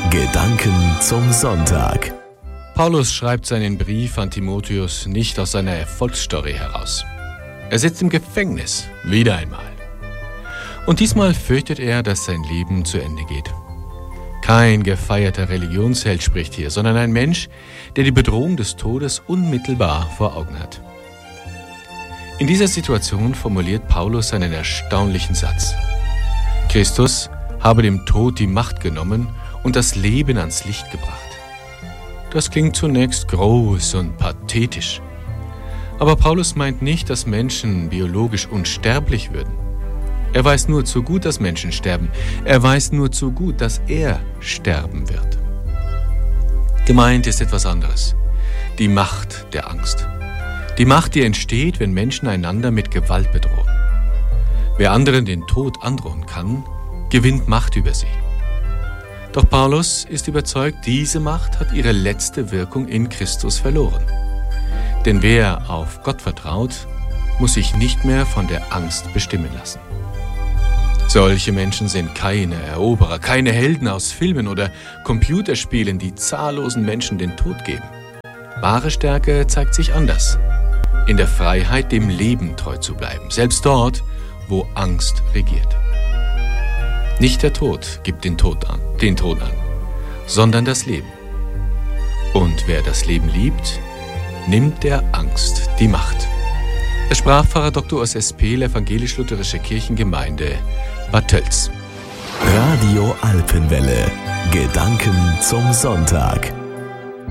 Gedanken zum Sonntag. Paulus schreibt seinen Brief an Timotheus nicht aus seiner Erfolgsstory heraus. Er sitzt im Gefängnis, wieder einmal. Und diesmal fürchtet er, dass sein Leben zu Ende geht. Kein gefeierter Religionsheld spricht hier, sondern ein Mensch, der die Bedrohung des Todes unmittelbar vor Augen hat. In dieser Situation formuliert Paulus einen erstaunlichen Satz. Christus habe dem Tod die Macht genommen und das Leben ans Licht gebracht. Das klingt zunächst groß und pathetisch. Aber Paulus meint nicht, dass Menschen biologisch unsterblich würden. Er weiß nur zu gut, dass Menschen sterben. Er weiß nur zu gut, dass er sterben wird. Gemeint ist etwas anderes. Die Macht der Angst. Die Macht, die entsteht, wenn Menschen einander mit Gewalt bedrohen. Wer anderen den Tod androhen kann, gewinnt Macht über sie. Doch Paulus ist überzeugt, diese Macht hat ihre letzte Wirkung in Christus verloren. Denn wer auf Gott vertraut, muss sich nicht mehr von der Angst bestimmen lassen. Solche Menschen sind keine Eroberer, keine Helden aus Filmen oder Computerspielen, die zahllosen Menschen den Tod geben. Wahre Stärke zeigt sich anders. In der Freiheit, dem Leben treu zu bleiben, selbst dort, wo Angst regiert. Nicht der Tod gibt den Tod an, sondern das Leben. Und wer das Leben liebt, nimmt der Angst die Macht. Es sprach Pfarrer Dr. Urs S. Pehl, Evangelisch-Lutherische Kirchengemeinde Bad Tölz. Radio Alpenwelle. Gedanken zum Sonntag.